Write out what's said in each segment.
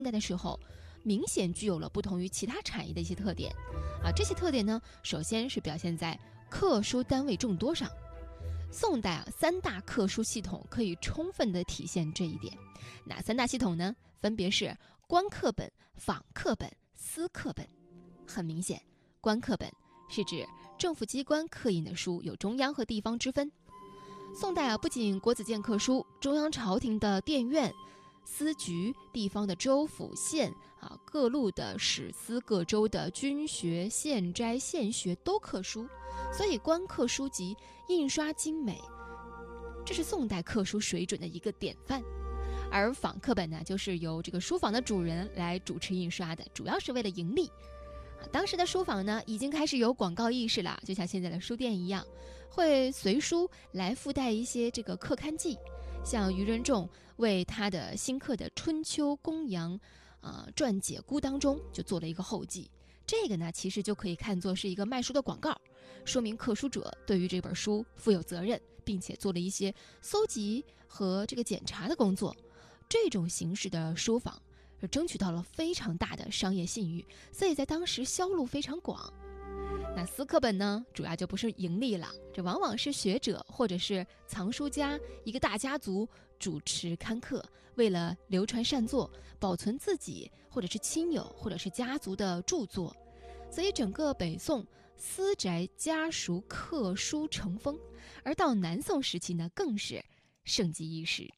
代的时候，明显具有了不同于其他产业的一些特点这些特点呢，首先是表现在刻书单位众多上。宋代三大刻书系统可以充分地体现这一点。哪三大系统呢？分别是官刻本、坊刻本、司刻本。很明显，官刻本是指政府机关刻印的书，有中央和地方之分。宋代不仅国子监刻书，中央朝廷的殿院、司局、地方的州府县各路的史司、各州的军学、县斋、县学都刻书，所以官刻书籍印刷精美，这是宋代刻书水准的一个典范。而坊刻本呢，就是由这个书坊的主人来主持印刷的，主要是为了盈利。当时的书坊呢，已经开始有广告意识了，就像现在的书店一样，会随书来附带一些这个刻刊记。像余仁仲为他的新刻的《春秋公羊传解估》当中就做了一个后记，这个呢其实就可以看作是一个卖书的广告，说明刻书者对于这本书负有责任，并且做了一些搜集和这个检查的工作。这种形式的书坊争取到了非常大的商业信誉，所以在当时销路非常广。那司刻本呢，主要就不是盈利了，这往往是学者或者是藏书家一个大家族主持刊刻，为了流传善作，保存自己或者是亲友或者是家族的著作。所以整个北宋私宅家属刻书成风，而到南宋时期呢，更是盛极一时。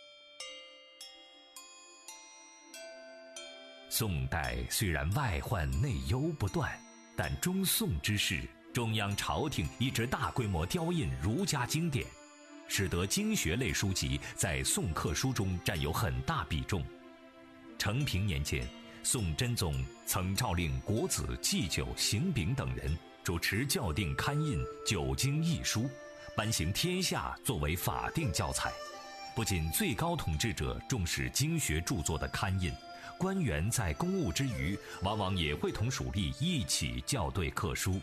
宋代虽然外患内忧不断，但中宋之时，中央朝廷一直大规模雕印儒家经典，使得经学类书籍在宋刻书中占有很大比重。承平年间，宋真宗曾诏令国子祭酒、邢炳等人主持校订刊印九经义书，颁行天下作为法定教材。不仅最高统治者重视经学著作的刊印，官员在公务之余，往往也会同属吏一起校对刻书。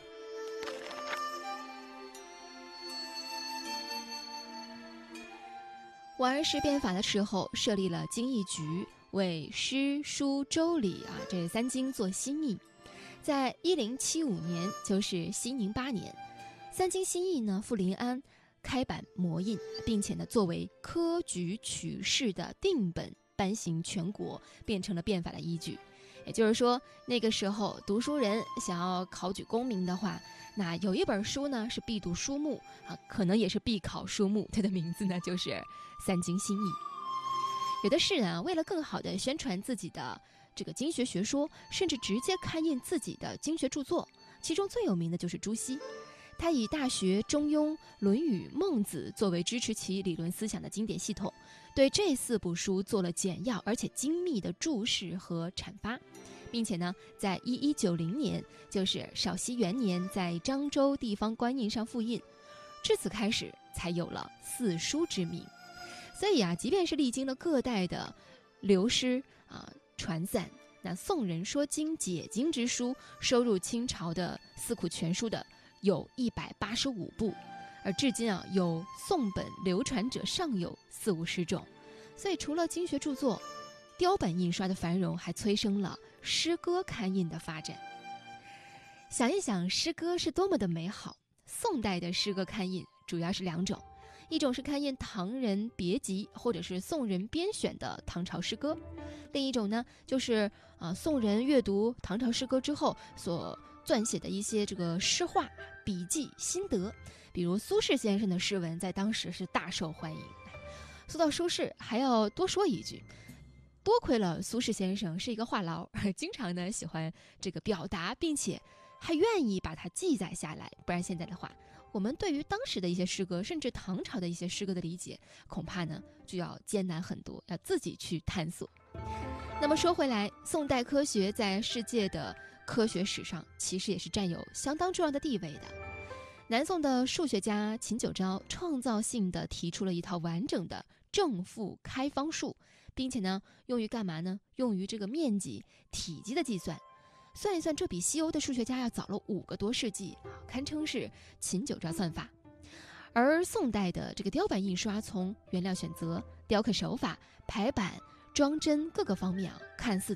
王安石变法的时候，设立了经义局，为诗、书、周礼这三经做新译。在1075年，就是熙宁8年，三经新译呢赴临安开版摹印，并且呢作为科举取士的定本颁行全国，变成了变法的依据。也就是说，那个时候读书人想要考取功名的话，那有一本书呢是必读书目可能也是必考书目，它的名字呢就是三经新译。有的士人为了更好地宣传自己的这个经学学说，甚至直接刊印自己的经学著作，其中最有名的就是朱熹。他以《大学》《中庸》《论语》《孟子》作为支持其理论思想的经典系统，对这4部书做了简要而且精密的注释和阐发，并且呢，在1190年，就是绍熙元年，在漳州地方官印上复印，至此开始才有了四书之名。所以即便是历经了各代的流失传散，那宋人说经解经之书收入清朝的四库全书的有185部，而至今有宋本流传者尚有40-50种。所以除了经学著作，雕版印刷的繁荣还催生了诗歌刊印的发展。想一想，诗歌是多么的美好。宋代的诗歌刊印主要是2种，一种是刊印唐人别集或者是宋人编选的唐朝诗歌，另一种呢就是宋人阅读唐朝诗歌之后所撰写的一些这个诗话、笔记、心得。比如苏轼先生的诗文在当时是大受欢迎。说到苏轼，还要多说一句，多亏了苏轼先生是一个话痨，经常呢喜欢这个表达，并且还愿意把它记载下来，不然现在的话，我们对于当时的一些诗歌，甚至唐朝的一些诗歌的理解，恐怕呢就要艰难很多，要自己去探索。那么说回来，宋代科学在世界的科学史上其实也是占有相当重要的地位的。南宋的数学家秦九昭创造性地提出了一套完整的正负开方数，并且呢用于干嘛呢？用于这个面积、体积的计算。算一算，这比西欧的数学家要早了5个多世纪，堪称是秦九昭算法。而宋代的这个雕版印刷，从原料选择、雕刻手法、排版、 装帧各个方面看似